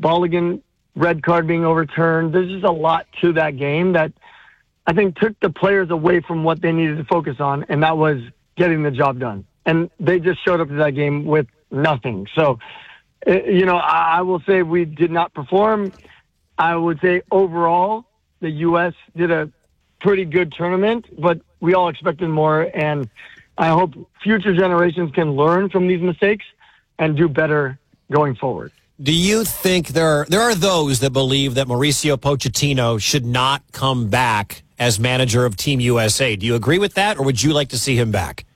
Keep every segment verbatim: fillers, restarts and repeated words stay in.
Balogun red card being overturned. There's just a lot to that game that I think took the players away from what they needed to focus on, and that was getting the job done. And they just showed up to that game with nothing. So, you know, I will say we did not perform. I would say overall, the U S did a pretty good tournament, but we all expected more, and I hope future generations can learn from these mistakes and do better going forward. Do you think there are, there are those that believe that Mauricio Pochettino should not come back as manager of Team U S A? Do you agree with that, or would you like to see him back?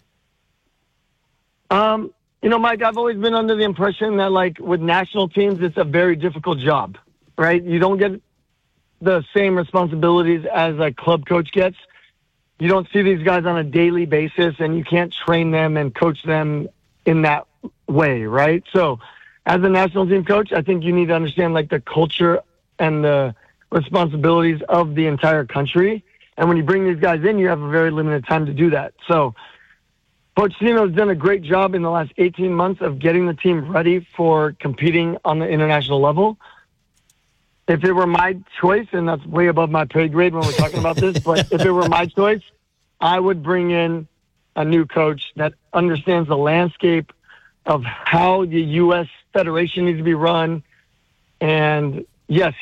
Um, you know, Mike, I've always been under the impression that, like, with national teams, it's a very difficult job, right? You don't get the same responsibilities as a club coach gets. You don't see these guys on a daily basis, and you can't train them and coach them in that way, right? So as a national team coach, I think you need to understand, like, the culture and the responsibilities of the entire country. And when you bring these guys in, you have a very limited time to do that. So Pochettino's done a great job in the last eighteen months of getting the team ready for competing on the international level. If it were my choice, and that's way above my pay grade when we're talking about this, but if it were my choice, I would bring in a new coach that understands the landscape of how the U S Federation needs to be run. And yes,